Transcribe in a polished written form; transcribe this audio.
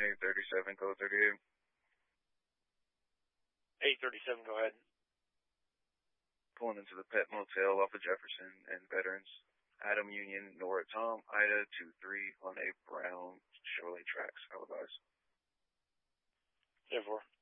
837, code 38. 837, go ahead. Pulling into the Pet Motel off of Jefferson and Veterans. Adam Union, Nora Tom, Ida 23 on a brown Chevrolet Trax. How advise? 10-4.